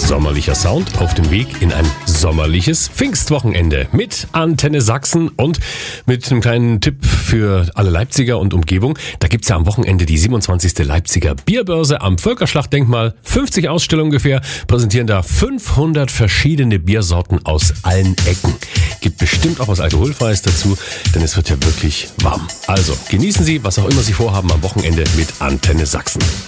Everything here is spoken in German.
sommerlicher Sound auf dem Weg in ein sommerliches Pfingstwochenende mit Antenne Sachsen und mit einem kleinen Tipp für alle Leipziger und Umgebung. Da gibt's ja am Wochenende die 27. Leipziger Bierbörse am Völkerschlachtdenkmal. 50 Ausstellungen ungefähr, präsentieren da 500 verschiedene Biersorten aus allen Ecken. Gibt bestimmt auch was Alkoholfreies dazu, denn es wird ja wirklich warm. Also genießen Sie, was auch immer Sie vorhaben am Wochenende mit Antenne Sachsen.